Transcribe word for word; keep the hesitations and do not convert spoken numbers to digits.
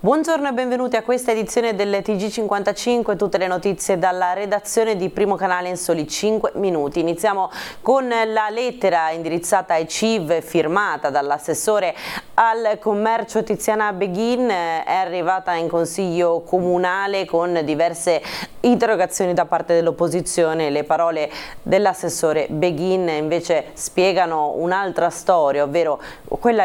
Buongiorno e benvenuti a questa edizione del T G cinquantacinque, tutte le notizie dalla redazione di Primo Canale in soli cinque minuti. Iniziamo con la lettera indirizzata ai C I V firmata dall'assessore al commercio Tiziana Beghin, è arrivata in consiglio comunale con diverse interrogazioni da parte dell'opposizione. Le parole dell'assessore Beghin invece spiegano un'altra storia, ovvero quella